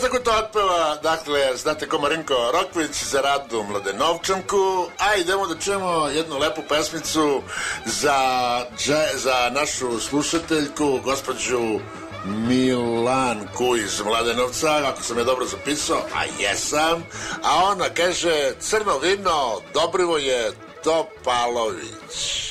tako to otpeva, dakle, znate ko Marinko Rokvić za Radu Mladenovčanku, a idemo da čujemo jednu lepu pesmicu za našu slušateljku, gospođu Milanku iz Mladenovca, ako sam je dobro zapisao, a jesam, a ona kaže: crno vino Dobrivoje Topalović.